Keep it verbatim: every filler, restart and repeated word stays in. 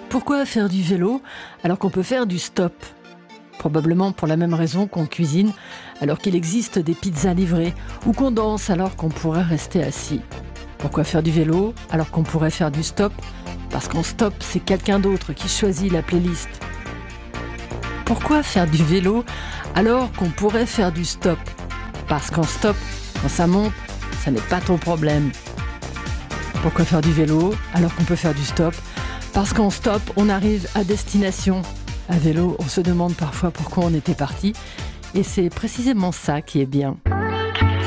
Pourquoi faire du vélo alors qu'on peut faire du stop ? Probablement pour la même raison qu'on cuisine alors qu'il existe des pizzas livrées ou qu'on danse alors qu'on pourrait rester assis. Pourquoi faire du vélo alors qu'on pourrait faire du stop ? Parce qu'en stop, c'est quelqu'un d'autre qui choisit la playlist. Pourquoi faire du vélo alors qu'on pourrait faire du stop ? Parce qu'en stop, quand ça monte, ça n'est pas ton problème. Pourquoi faire du vélo alors qu'on peut faire du stop ? Parce qu'en stop, on arrive à destination. À vélo, on se demande parfois pourquoi on était parti. Et c'est précisément ça qui est bien.